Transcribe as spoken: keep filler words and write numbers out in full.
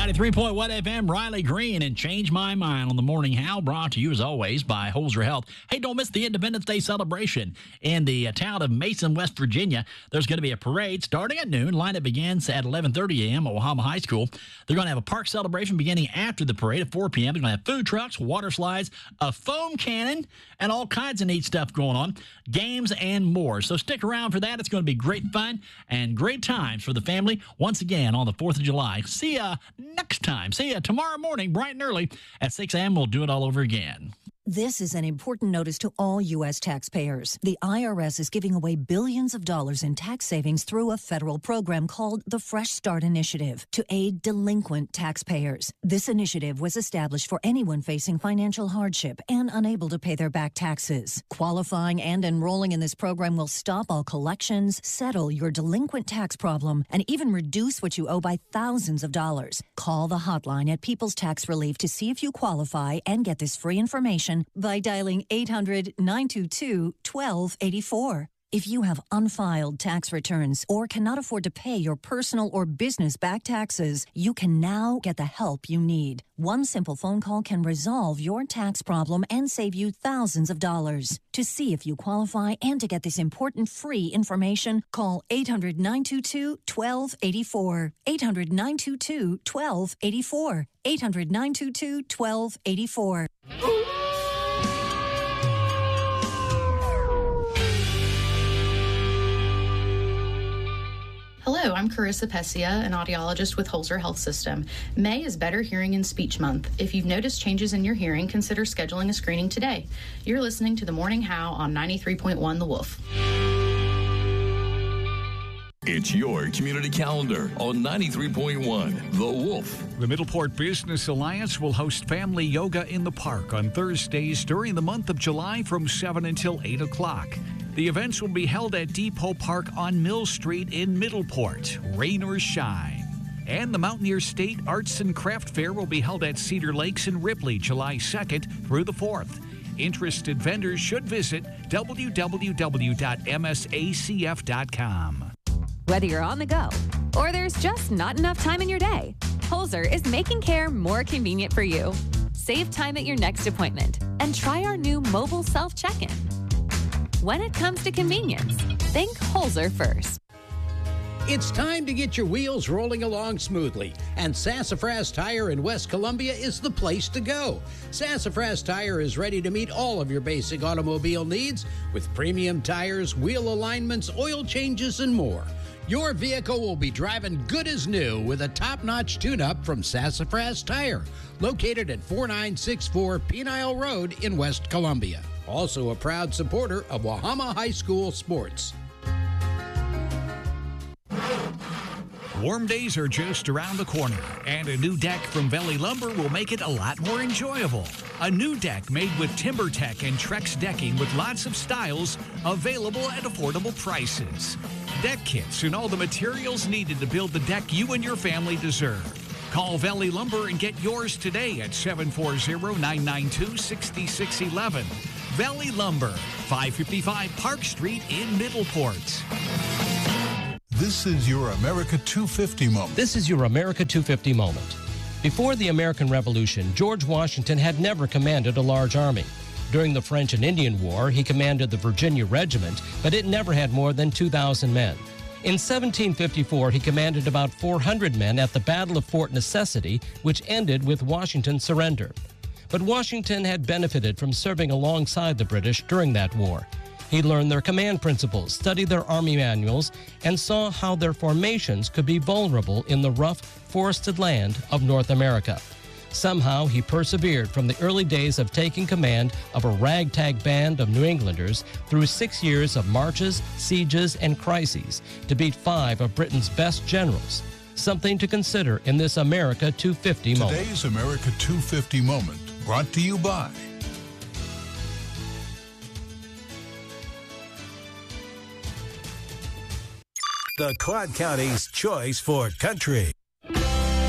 ninety-three point one F M, Riley Green and Change My Mind on the Morning How, brought to you as always by Holzer Health. Hey, don't miss the Independence Day celebration in the uh, town of Mason, West Virginia. There's going to be a parade starting at noon. Lineup begins at eleven thirty a.m. at Wahama High School. They're going to have a park celebration beginning after the parade at four p.m. They're going to have food trucks, water slides, a foam cannon, and all kinds of neat stuff going on, games and more. So stick around for that. It's going to be great fun and great times for the family once again on the fourth of July. See ya next time. See ya tomorrow morning, bright and early at six a.m. We'll do it all over again. This is an important notice to all U S taxpayers. The I R S is giving away billions of dollars in tax savings through a federal program called the Fresh Start Initiative to aid delinquent taxpayers. This initiative was established for anyone facing financial hardship and unable to pay their back taxes. Qualifying and enrolling in this program will stop all collections, settle your delinquent tax problem, and even reduce what you owe by thousands of dollars. Call the hotline at People's Tax Relief to see if you qualify and get this free information by dialing eight hundred, nine two two, one two eight four. If you have unfiled tax returns or cannot afford to pay your personal or business back taxes, you can now get the help you need. One simple phone call can resolve your tax problem and save you thousands of dollars. To see if you qualify and to get this important free information, call eight hundred, nine two two, one two eight four. eight hundred, nine two two, one two eight four. eight hundred, nine two two, one two eight four. Hello, I'm Carissa Pessia, an audiologist with Holzer Health System. May is Better Hearing and Speech Month. If you've noticed changes in your hearing, consider scheduling a screening today. You're listening to The Morning How on ninety-three point one The Wolf. It's your community calendar on ninety-three point one The Wolf. The Middleport Business Alliance will host Family Yoga in the Park on Thursdays during the month of July from seven until eight o'clock. The events will be held at Depot Park on Mill Street in Middleport, rain or shine. And the Mountaineer State Arts and Craft Fair will be held at Cedar Lakes in Ripley, July second through the fourth. Interested vendors should visit w w w dot m s a c f dot com. Whether you're on the go or there's just not enough time in your day, Holzer is making care more convenient for you. Save time at your next appointment and try our new mobile self-check-in. When it comes to convenience, think Holzer first. It's time to get your wheels rolling along smoothly, and Sassafras Tire in West Columbia is the place to go. Sassafras Tire is ready to meet all of your basic automobile needs with premium tires, wheel alignments, oil changes, and more. Your vehicle will be driving good as new with a top-notch tune-up from Sassafras Tire, located at forty-nine sixty-four Penile Road in West Columbia. Also a proud supporter of Wahama High School sports. Warm days are just around the corner, and a new deck from Valley Lumber will make it a lot more enjoyable. A new deck made with TimberTech and Trex decking with lots of styles available at affordable prices. Deck kits and all the materials needed to build the deck you and your family deserve. Call Valley Lumber and get yours today at seven four zero, nine nine two, six six one one. Valley Lumber, five fifty-five Park Street in Middleport. This is your America two fifty moment. This is your America two fifty moment. Before the American Revolution, George Washington had never commanded a large army. During the French and Indian War, he commanded the Virginia Regiment, but it never had more than two thousand men. In seventeen fifty-four, he commanded about four hundred men at the Battle of Fort Necessity, which ended with Washington's surrender. But Washington had benefited from serving alongside the British during that war. He learned their command principles, studied their army manuals, and saw how their formations could be vulnerable in the rough, forested land of North America. Somehow, he persevered from the early days of taking command of a ragtag band of New Englanders through six years of marches, sieges, and crises to beat five of Britain's best generals. Something to consider in this America two fifty moment. Today's America two fifty moment, brought to you by the Clark County's choice for country.